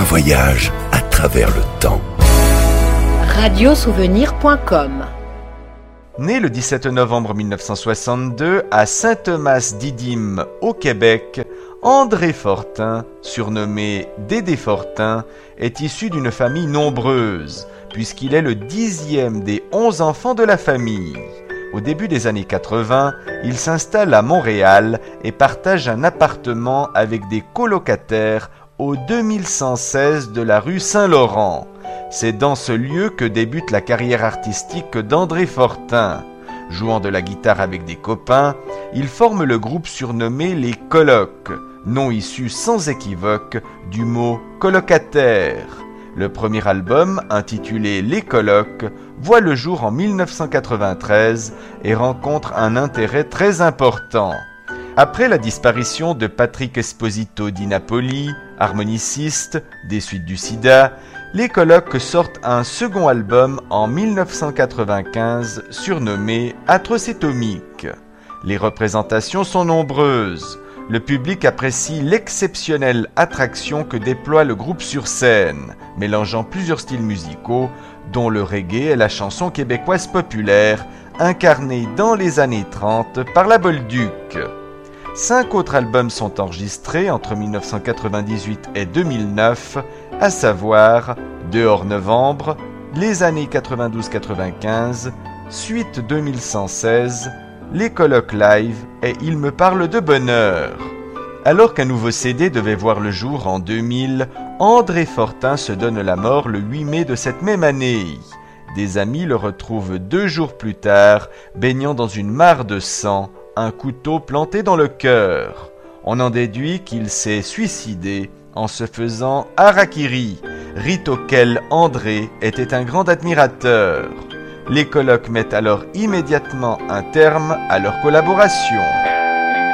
voyage à travers le temps. Radiosouvenir.com. Né le 17 novembre 1962 à Saint-Thomas-Didyme au Québec, André Fortin, surnommé Dédé Fortin, est issu d'une famille nombreuse, puisqu'il est le 10e des 11 enfants de la famille. Au début des années 80, il s'installe à Montréal et partage un appartement avec des colocataires au 2116 de la rue Saint-Laurent. C'est dans ce lieu que débute la carrière artistique d'André Fortin. Jouant de la guitare avec des copains, il forme le groupe surnommé les Colocs, nom issu sans équivoque du mot colocataire. Le premier album, intitulé Les Colocs, voit le jour en 1993 et rencontre un intérêt très important. Après la disparition de Patrick Esposito di Napoli, harmoniciste des suites du sida, les Colocs sortent un second album en 1995 surnommé Atrocétomique. Les représentations sont nombreuses. Le public apprécie l'exceptionnelle attraction que déploie le groupe sur scène, mélangeant plusieurs styles musicaux, dont le reggae et la chanson québécoise populaire, incarnée dans les années 30 par la Bolduc. 5 autres albums sont enregistrés entre 1998 et 2009, à savoir Dehors Novembre, Les années 92-95, Suite 2116, Les Colocs Live et Il me parle de bonheur. Alors qu'un nouveau CD devait voir le jour en 2000, André Fortin se donne la mort le 8 mai de cette même année. Des amis le retrouvent 2 jours plus tard, baignant dans une mare de sang, un couteau planté dans le cœur. On en déduit qu'il s'est suicidé en se faisant harakiri, rite auquel André était un grand admirateur. Les Colocs mettent alors immédiatement un terme à leur collaboration.